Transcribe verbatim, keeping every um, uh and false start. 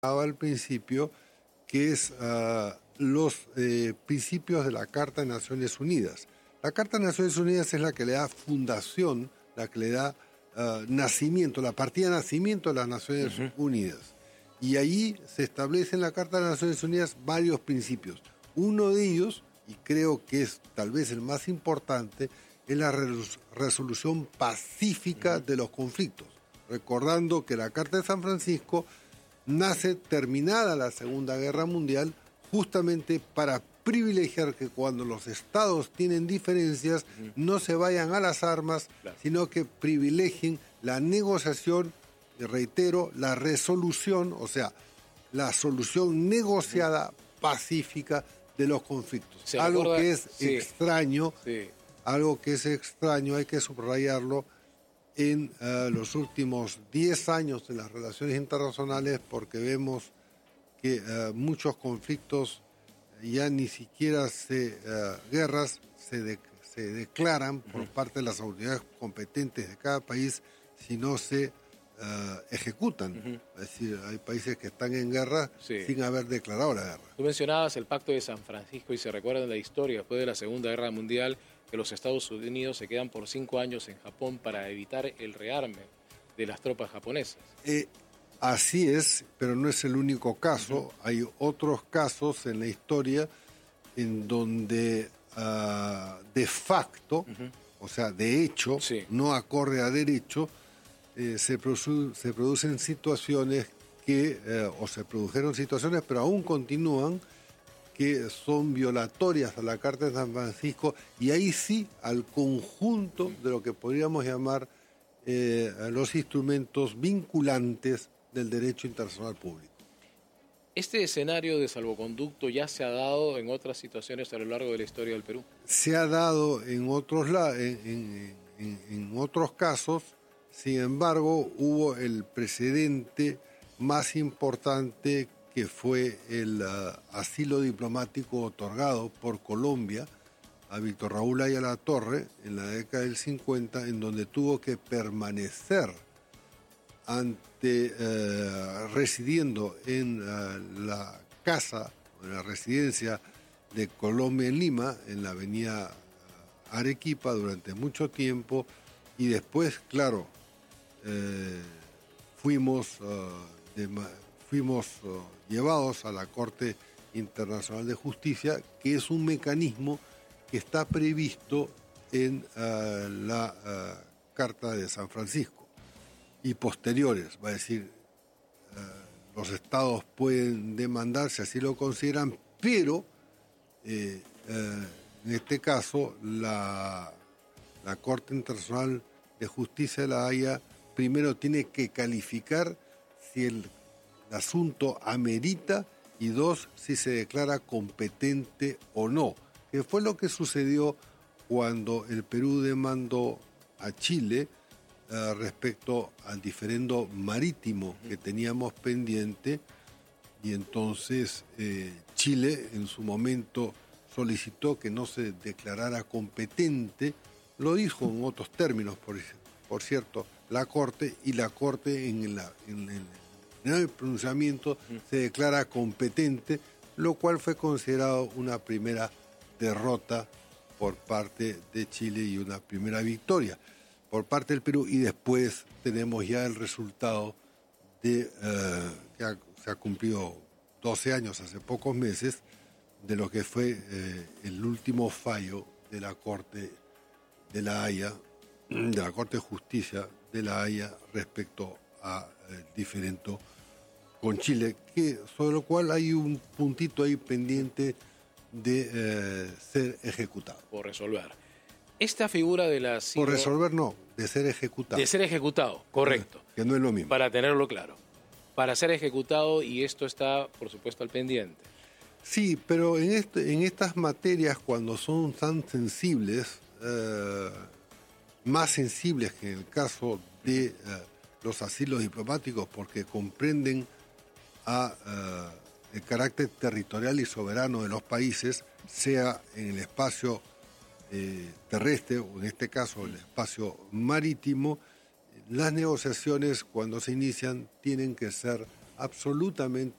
al principio, que es uh, los eh, principios de la Carta de Naciones Unidas. La Carta de Naciones Unidas es la que le da fundación, la que le da uh, nacimiento, la partida de nacimiento de las Naciones uh-huh. Unidas. Y allí se establece en la Carta de Naciones Unidas varios principios. Uno de ellos, y creo que es tal vez el más importante, es la resolución pacífica uh-huh. de los conflictos. Recordando que la Carta de San Francisco nace terminada la Segunda Guerra Mundial justamente para privilegiar que cuando los estados tienen diferencias uh-huh. no se vayan a las armas, claro. sino que privilegien la negociación, y reitero, la resolución, o sea, la solución negociada uh-huh. pacífica de los conflictos. ¿Se algo recuerda? que es sí. extraño, sí. algo que es extraño, hay que subrayarlo, en uh, los últimos diez años de las relaciones internacionales, porque vemos que uh, muchos conflictos ya ni siquiera se, uh, guerras se, de, se declaran por uh-huh. parte de las autoridades competentes de cada país, sino se uh, ejecutan. Uh-huh. Es decir, hay países que están en guerra sí. sin haber declarado la guerra. Tú mencionabas el Pacto de San Francisco y se recuerda en la historia, después de la Segunda Guerra Mundial, que los Estados Unidos se quedan por cinco años en Japón para evitar el rearme de las tropas japonesas. Eh, así es, pero no es el único caso. Uh-huh. Hay otros casos en la historia en donde uh, de facto, uh-huh. o sea, de hecho, sí. no acorde a derecho, eh, se, produ- se producen situaciones que, eh, o se produjeron situaciones, pero aún continúan, que son violatorias a la Carta de San Francisco, y ahí sí al conjunto de lo que podríamos llamar eh, los instrumentos vinculantes del derecho internacional público. ¿Este escenario de salvoconducto ya se ha dado en otras situaciones a lo largo de la historia del Perú? Se ha dado en otros, la- en, en, en, en otros casos, sin embargo, hubo el precedente más importante, que fue el uh, asilo diplomático otorgado por Colombia a Víctor Raúl Ayala Torre en la década del cincuenta, en donde tuvo que permanecer ante, uh, residiendo en uh, la casa, en la residencia de Colombia en Lima, en la avenida uh, Arequipa, durante mucho tiempo, y después, claro, eh, fuimos... Uh, de, fuimos uh, llevados a la Corte Internacional de Justicia, que es un mecanismo que está previsto en uh, la uh, Carta de San Francisco y posteriores. Va a decir, uh, los estados pueden demandar si así lo consideran, pero eh, uh, en este caso la, la Corte Internacional de Justicia de La Haya primero tiene que calificar si el El asunto amerita, y dos, si se declara competente o no, que fue lo que sucedió cuando el Perú demandó a Chile uh, respecto al diferendo marítimo que teníamos pendiente, y entonces eh, Chile en su momento solicitó que no se declarara competente. Lo dijo en otros términos, por, por cierto, la Corte, y la Corte en la... En el, En el pronunciamiento se declara competente, lo cual fue considerado una primera derrota por parte de Chile y una primera victoria por parte del Perú, y después tenemos ya el resultado de uh, que ha, se ha cumplido doce años, hace pocos meses, de lo que fue eh, el último fallo de la Corte de La Haya, de la Corte de Justicia de La Haya respecto a el diferendo con Chile, que sobre lo cual hay un puntito ahí pendiente de eh, ser ejecutado. Por resolver. Esta figura de la... Por resolver no, de ser ejecutado. De ser ejecutado, correcto. Eh, que no es lo mismo. Para tenerlo claro. Para ser ejecutado, y esto está, por supuesto, al pendiente. Sí, pero en, este, en estas materias, cuando son tan sensibles, eh, más sensibles que en el caso de eh, los asilos diplomáticos, porque comprenden a uh, el carácter territorial y soberano de los países, sea en el espacio eh, terrestre o en este caso el espacio marítimo, las negociaciones cuando se inician tienen que ser absolutamente